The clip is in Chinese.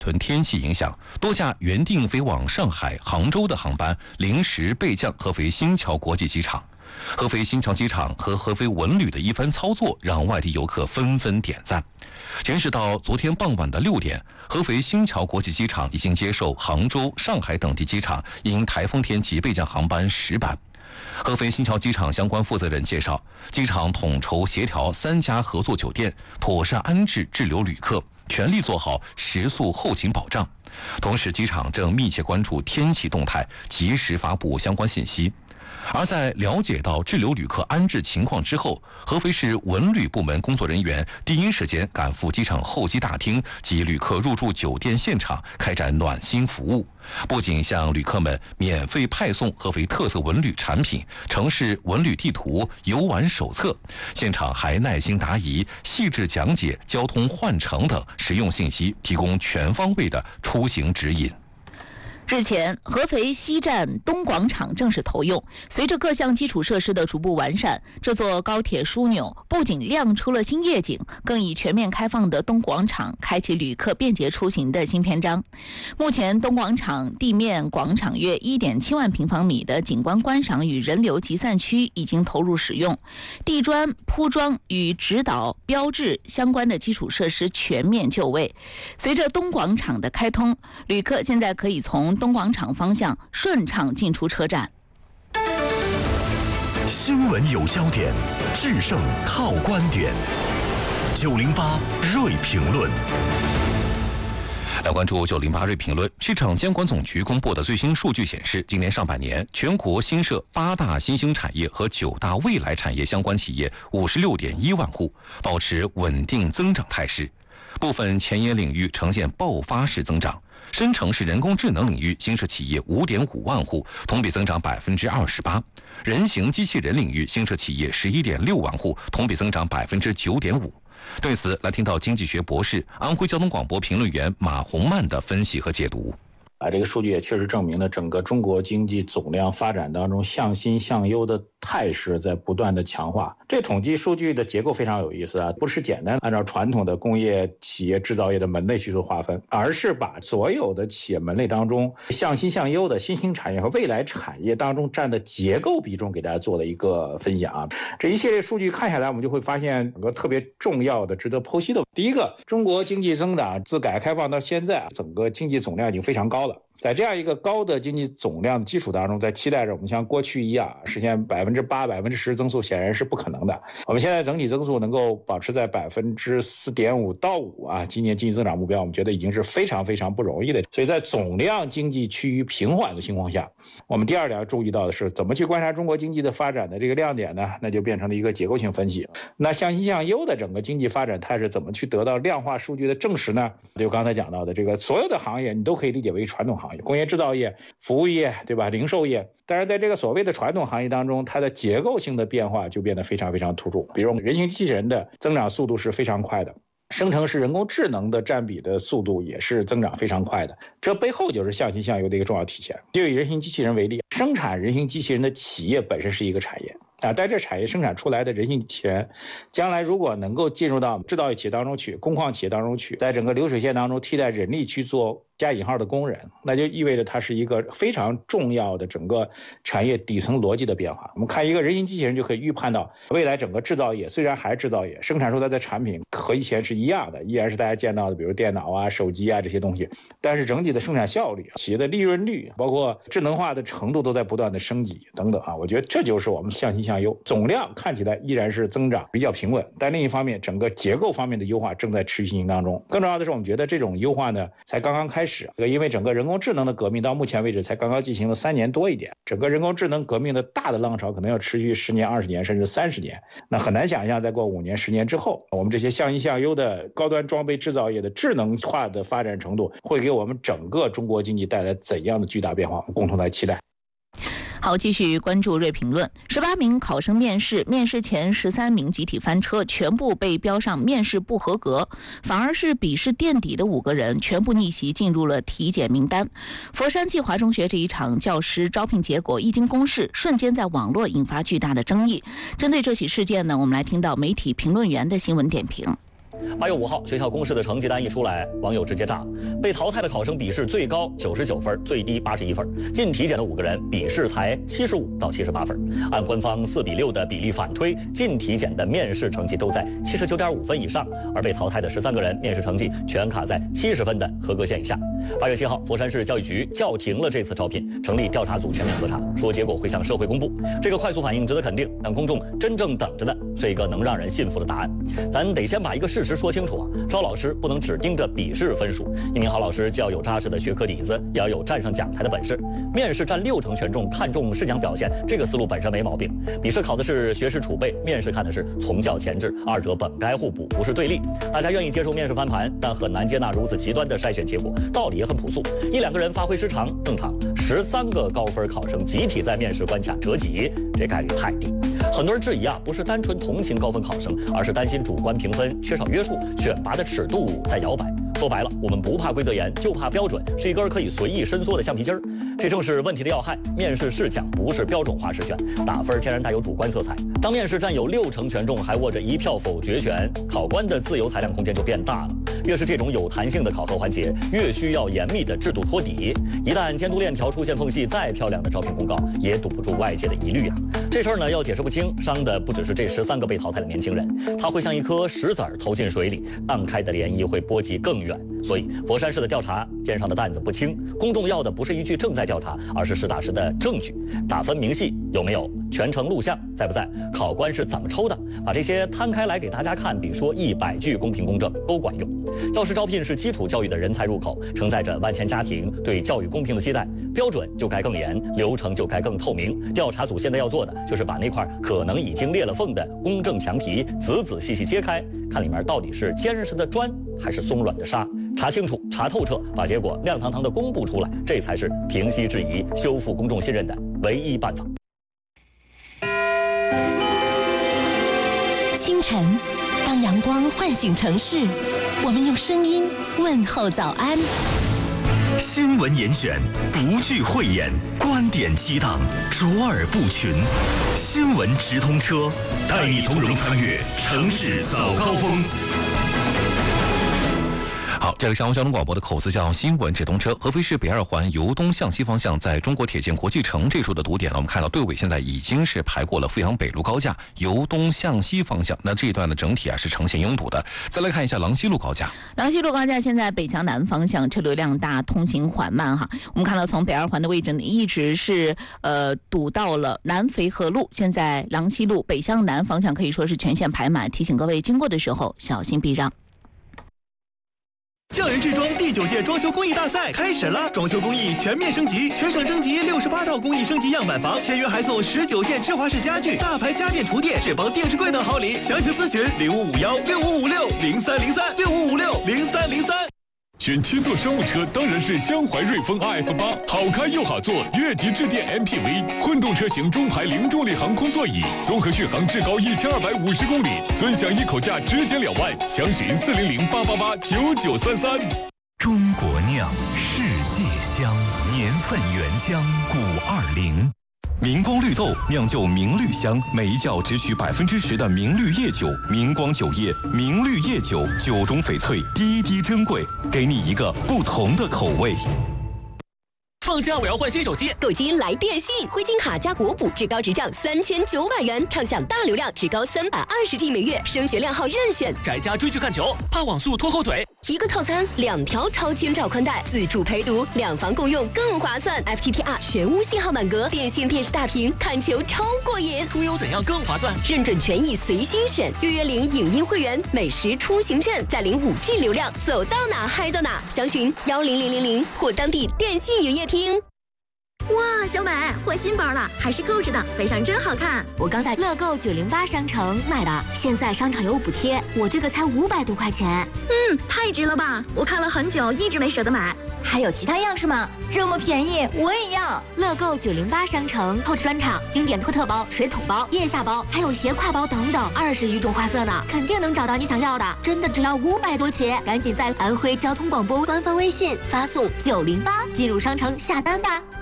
屯天气影响，多架原定飞往上海、杭州的航班临时备降合肥新桥国际机场。合肥新桥机场和合肥文旅的一番操作，让外地游客纷纷点赞。截止到昨天傍晚的6点，合肥新桥国际机场已经接受杭州、上海等地机场因台风天气备降航班10班。合肥新桥机场相关负责人介绍，机场统筹协调3家合作酒店，妥善安置滞留旅客，全力做好食宿后勤保障。同时，机场正密切关注天气动态，及时发布相关信息。而在了解到滞留旅客安置情况之后，合肥市文旅部门工作人员第一时间赶赴机场候机大厅及旅客入住酒店现场开展暖心服务，不仅向旅客们免费派送合肥特色文旅产品、城市文旅地图、游玩手册，现场还耐心答疑、细致讲解交通换乘等实用信息，提供全方位的出行指引。 日前，合肥西站东广场正式投用。随着各项基础设施的逐步完善，这座高铁枢纽不仅亮出了新夜景，更以全面开放的东广场开启旅客便捷出行的新篇章。目前，东广场地面广场约 1.7 万平方米的景观观赏与人流集散区已经投入使用，地砖铺装与指导标志相关的基础设施全面就位。随着东广场的开通，旅客现在可以从东广场方向顺畅进出车站。 新闻有焦点，制胜靠观点。908锐评论。 来关注908锐评论。市场监管总局公布的最新数据显示，今年上半年全国新设8大新兴产业和9大未来产业相关企业56.1万户，保持稳定增长态势。部分前沿领域呈现爆发式增长。深成市人工智能领域新设企业5.5万户，同比增长28%；人形机器人领域新设企业11.6万户，同比增长9.5%。对此，来听到经济学博士、安徽交通广播评论员马洪曼的分析和解读。 这个数据也确实证明了整个中国经济总量发展当中向新向优的态势在不断的强化。这统计数据的结构非常有意思啊，不是简单按照传统的工业企业制造业的门类去做划分，而是把所有的企业门类当中向新向优的新兴产业和未来产业当中占的结构比重给大家做了一个分享啊。这一系列数据看下来，我们就会发现有个特别重要的值得剖析的。第一个，中国经济增长自改革开放到现在，整个经济总量已经非常高了。在这样一个高的经济总量的基础当中，在期待着我们像过去一样实现8%、10%增速，显然是不可能的。我们现在整体增速能够保持在4.5%到5%啊，今年经济增长目标，我们觉得已经是非常非常不容易的。所以在总量经济趋于平缓的情况下，我们第二点要注意到的是，怎么去观察中国经济的发展的这个亮点呢？那就变成了一个结构性分析。那向新向优的整个经济发展态势怎么去得到量化数据的证实呢？就刚才讲到的这个所有的行业，你都可以理解为传统行业。工业制造业、服务业，对吧？零售业，但是在这个所谓的传统行业当中，它的结构性的变化就变得非常非常突出。比如人形机器人的增长速度是非常快的，生成式人工智能的占比的速度也是增长非常快的，这背后就是向新向优的一个重要体现。就以人形机器人为例，生产人形机器人的企业本身是一个产业啊，在这产业生产出来的人形机器人，将来如果能够进入到制造业企业当中去、工矿企业当中去，在整个流水线当中替代人力去做加引号的工人，那就意味着它是一个非常重要的整个产业底层逻辑的变化。我们看一个人形机器人就可以预判到未来整个制造业虽然还是制造业，生产出来的产品和以前是一样的，依然是大家见到的比如电脑啊、手机啊这些东西，但是整体的生产效率、企业的利润率，包括智能化的程度都在不断的升级等等啊。我觉得这就是我们向新向优，总量看起来依然是增长比较平稳，但另一方面整个结构方面的优化正在持续进行当中。更重要的是，我们觉得这种优化呢才刚刚开始。因为整个人工智能的革命到目前为止才刚刚进行了3年多一点，整个人工智能革命的大的浪潮可能要持续10年、20年甚至30年，那很难想象再过5年、10年之后，我们这些向新向优的高端装备制造业的智能化的发展程度会给我们整个中国经济带来怎样的巨大变化，我们共同来期待。 好，继续关注锐评论。18名考生面试前13名集体翻车，全部被标上面试不合格，反而是笔试垫底的5个人全部逆袭进入了体检名单。佛山济华中学这一场教师招聘结果一经公示，瞬间在网络引发巨大的争议。针对这起事件呢，我们来听到媒体评论员的新闻点评。 8月5号，学校公示的成绩单一出来，网友直接炸了。被淘汰的考生笔试最高99分，最低81分。进体检的5个人，笔试才75到78分。按官方4比6的比例反推，进体检的面试成绩都在79.5分以上，而被淘汰的13个人面试成绩全卡在70分的合格线以下。8月7号，佛山市教育局叫停了这次招聘，成立调查组全面核查，说结果会向社会公布。这个快速反应值得肯定，但公众真正等着的是一个能让人信服的答案。咱得先把一个事实说清楚啊，招老师不能只盯着笔试分数，一名好老师既要有扎实的学科底子，也要有站上讲台的本事。面试占60%权重，看重试讲表现，这个思路本身没毛病。笔试考的是学识储备，面试看的是从教前置，二者本该互补，不是对立。大家愿意接受面试翻盘，但很难接纳如此极端的筛选结果。道理也很朴素，1-2个人发挥失常正常，13个高分考生集体在面试关卡折戟，这概率太低。很多人质疑啊，不是单纯同情高分考生，而是担心主观评分缺少约束，选拔的尺度在摇摆。说白了，我们不怕规则严，就怕标准是一根可以随意伸缩的橡皮筋儿。这正是问题的要害。面试试讲不是标准化试卷，打分天然带有主观色彩。当面试占有60%权重，还握着1票否决权，考官的自由裁量空间就变大了。越是这种有弹性的考核环节，越需要严密的制度托底。一旦监督链条出现缝隙，再漂亮的招聘公告也堵不住外界的疑虑啊。这事儿呢，要解释不清，伤的不只是这13个被淘汰的年轻人，他会像一颗石子儿投进水里，荡开的涟漪会波及更远。所以佛山市的调查肩上的担子不轻，公众要的不是一句正在调查，而是实打实的证据。打分明细有没有？全程录像在不在？考官是怎么抽的？把这些摊开来给大家看，比说100句公平公正都管用。教师招聘是基础教育的人才入口，承载着万千家庭对教育公平的期待，标准就该更严，流程就该更透明。调查组现在要做的就是把那块可能已经裂了缝的公正墙皮仔仔细细揭开，看里面到底是坚实的砖还是松软的沙。查清楚，查透彻，把结果亮堂堂的公布出来，这才是平息质疑、修复公众信任的唯一办法。 清晨，当阳光唤醒城市，我们用声音问候早安。 新闻严选，不惧讳言，观点激荡，卓尔不群。新闻直通车，带你从容穿越城市早高峰。 好，这个上海交通广播的口子叫新闻直通车。合肥市北二环由东向西方向，在中国铁建国际城这处的堵点呢，我们看到队尾现在已经是排过了阜阳北路高架，由东向西方向。那这一段的整体是呈现拥堵的。再来看一下郎西路高架。 郎西路高架现在北向南方向车流量大，通行缓慢哈。我们看到从北二环的位置呢，一直是堵到了南肥河路。现在郎西路北向南方向可以说是全线排满，提醒各位经过的时候小心避让。 匠人制装第9届装修工艺大赛开始了，装修工艺全面升级，全省征集68套工艺升级样板房，签约还送19件芝华士家具、大牌家电厨电、智邦电视柜等好礼。详情咨询05516556030365560303。 选7座商务车当然是江淮瑞风 RF8， 好开又好坐，越级致电 MPV， 混动车型中排零重力航空座椅，综合续航至高1250公里，尊享一口价直减2万，详询40088889933。 中国酿，世界香，年份原浆520。明光绿豆酿就明绿香，每一窖只取10%的明绿叶酒，明光酒业，明绿叶酒，酒中翡翠，滴滴珍贵，给你一个不同的口味。 放假我要换新手机， 购机来电信，灰金卡加国补，至高直涨3900元，畅享大流量，至高320G 每月，升学靓号任选。 宅家追剧看球，怕网速拖后腿， 一个套餐2条超千兆宽带，自助陪读，2房共用更划算。FTTR 全屋信号满格，电信电视大屏，看球超过瘾。 出游怎样更划算？ 认准权益随心选，月领影音会员，美食出行券，再领5G 流量，走到哪嗨到哪。详询10000或当地电信营业厅。 哇，小美换新包了，还是购置的，背上真好看。 我刚在乐购908商城买的，现在商场有补贴，我这个才500多块钱。 太值了吧！我看了很久，一直没舍得买。 还有其他样式吗？这么便宜，我也要。乐购908商城透视专场，经典托特包、水桶包、腋下包，还有斜挎包等等，20余种花色呢，肯定能找到你想要的。真的只要500多起，赶紧在安徽交通广播官方微信发送908进入商城下单吧。